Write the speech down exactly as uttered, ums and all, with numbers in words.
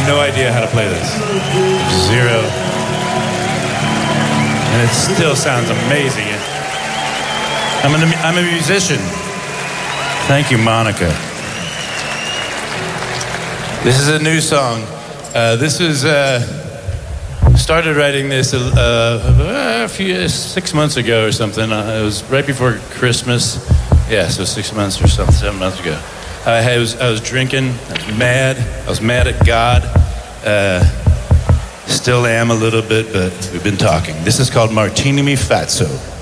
no idea how to play this. Zero. And it still sounds amazing. I'm a, I'm a musician. Thank you, Monica. This is a new song. Uh, this was, uh, started writing this uh, a few, six months ago or something. Uh, it was right before Christmas. Yeah, so six months or something, seven months ago. I was, I was drinking, I was mad. I was mad at God. Uh, still am a little bit, but we've been talking. This is called Martini Mi Fatso.